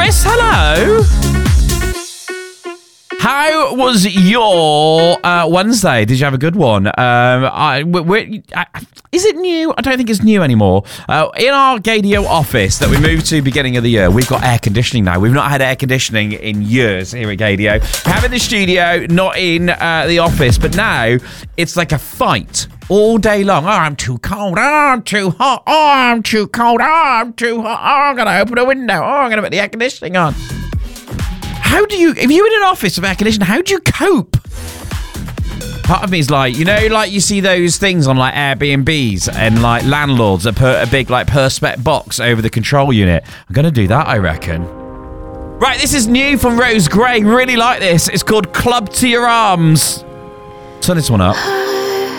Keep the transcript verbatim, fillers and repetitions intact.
Chris, hello. How was your uh, Wednesday? Did you have a good one? Um, I, we're, I, is it new? I don't think it's new anymore. Uh, in our Gadio office that we moved to beginning of the year, we've got air conditioning now. We've not had air conditioning in years here at Gadio. We have in the studio, not in uh, the office, but now it's like a fight all day long. Oh, I'm too cold. Oh, I'm too hot. Oh, I'm too cold. Oh, I'm too hot. Oh, I'm going to open a window. Oh, I'm going to put the air conditioning on. How do you, if you're in an office with air conditioning, how do you cope? Part of me is like, you know, like you see those things on like Airbnbs and like landlords that put a big like Perspex box over the control unit. I'm going to do that, I reckon. Right, this is new from Rose Gray. Really like this. It's called Club to Your Arms. Turn this one up.